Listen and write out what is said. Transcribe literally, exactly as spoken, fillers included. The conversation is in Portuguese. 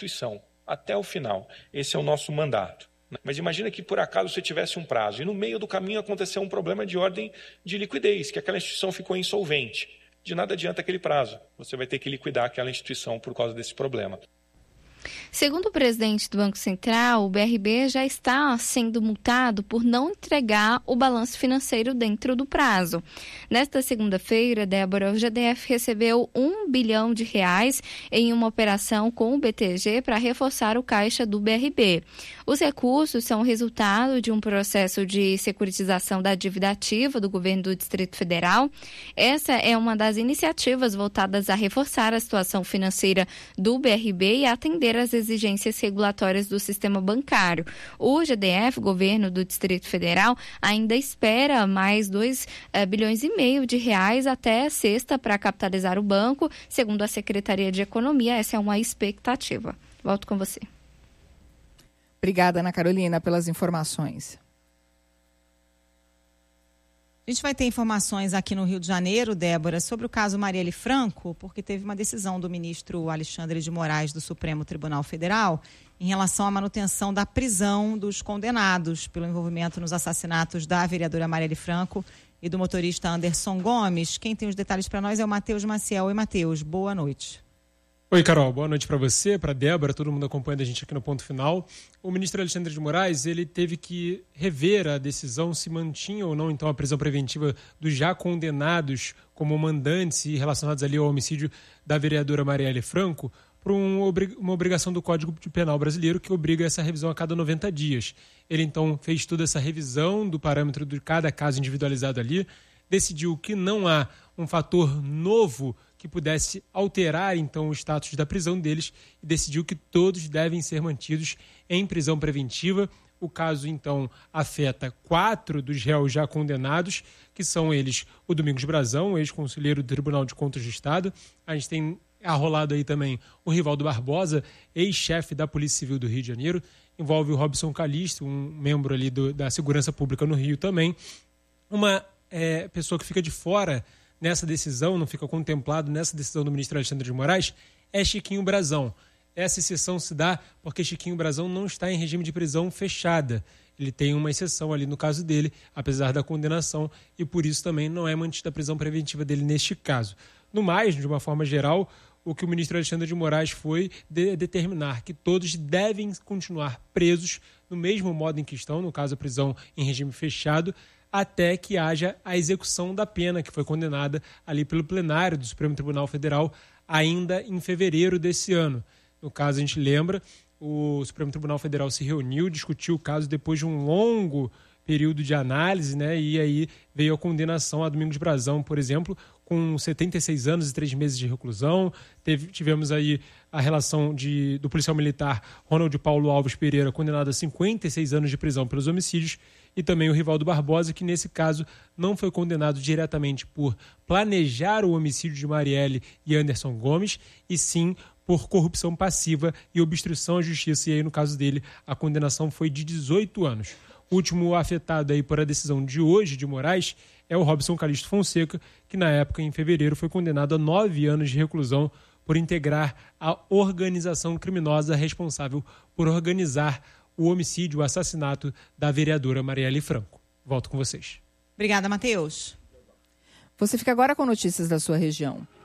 instituição, até o final. Esse é o nosso mandato. Mas imagina que, por acaso, você tivesse um prazo e no meio do caminho aconteceu um problema de ordem de liquidez, que aquela instituição ficou insolvente. De nada adianta aquele prazo. Você vai ter que liquidar aquela instituição por causa desse problema. Segundo o presidente do Banco Central, o B R B já está sendo multado por não entregar o balanço financeiro dentro do prazo. Nesta segunda-feira, Débora, o G D F recebeu um bilhão de reais em uma operação com o B T G para reforçar o caixa do B R B. Os recursos são resultado de um processo de securitização da dívida ativa do governo do Distrito Federal. Essa é uma das iniciativas voltadas a reforçar a situação financeira do B R B e atender às exigências regulatórias do sistema bancário. O G D F, governo do Distrito Federal, ainda espera mais dois bilhões e meio de reais até sexta para capitalizar o banco. Segundo a Secretaria de Economia, essa é uma expectativa. Volto com você. Obrigada, Ana Carolina, pelas informações. A gente vai ter informações aqui no Rio de Janeiro, Débora, sobre o caso Marielle Franco, porque teve uma decisão do ministro Alexandre de Moraes do Supremo Tribunal Federal em relação à manutenção da prisão dos condenados pelo envolvimento nos assassinatos da vereadora Marielle Franco e do motorista Anderson Gomes. Quem tem os detalhes para nós é o Matheus Maciel. Oi, Matheus, boa noite. Oi, Carol, boa noite para você, para a Débora, todo mundo acompanhando a gente aqui no Ponto Final. O ministro Alexandre de Moraes, ele teve que rever a decisão se mantinha ou não, então, a prisão preventiva dos já condenados como mandantes e relacionados ali ao homicídio da vereadora Marielle Franco, por um, uma obrigação do Código Penal brasileiro que obriga essa revisão a cada noventa dias. Ele, então, fez toda essa revisão do parâmetro de cada caso individualizado ali, decidiu que não há um fator novo que pudesse alterar, então, o status da prisão deles e decidiu que todos devem ser mantidos em prisão preventiva. O caso, então, afeta quatro dos réus já condenados, que são eles o Domingos Brazão, ex-conselheiro do Tribunal de Contas do Estado. A gente tem arrolado aí também o Rivaldo Barbosa, ex-chefe da Polícia Civil do Rio de Janeiro. Envolve o Robson Calixto, um membro ali do, da Segurança Pública no Rio também. Uma é, pessoa que fica de fora nessa decisão, não fica contemplado nessa decisão do ministro Alexandre de Moraes, é Chiquinho Brazão. Essa exceção se dá porque Chiquinho Brazão não está em regime de prisão fechada. Ele tem uma exceção ali no caso dele, apesar da condenação, e por isso também não é mantida a prisão preventiva dele neste caso. No mais, de uma forma geral, o que o ministro Alexandre de Moraes foi de determinar que todos devem continuar presos no mesmo modo em que estão, no caso a prisão em regime fechado, até que haja a execução da pena que foi condenada ali pelo plenário do Supremo Tribunal Federal ainda em fevereiro desse ano. No caso, a gente lembra, o Supremo Tribunal Federal se reuniu, discutiu o caso depois de um longo período de análise, né? E aí veio a condenação a Domingos Brazão, por exemplo, com setenta e seis anos e três meses de reclusão. Teve, tivemos aí a relação de, do policial militar Ronald Paulo Alves Pereira, condenado a cinquenta e seis anos de prisão pelos homicídios, e também o Rivaldo Barbosa, que nesse caso não foi condenado diretamente por planejar o homicídio de Marielle e Anderson Gomes, e sim por corrupção passiva e obstrução à justiça, e aí no caso dele a condenação foi de dezoito anos. O último afetado aí por a decisão de hoje de Moraes é o Robson Calixto Fonseca, que na época, em fevereiro, foi condenado a nove anos de reclusão por integrar a organização criminosa responsável por organizar o homicídio, o assassinato da vereadora Marielle Franco. Volto com vocês. Obrigada, Matheus. Você fica agora com notícias da sua região.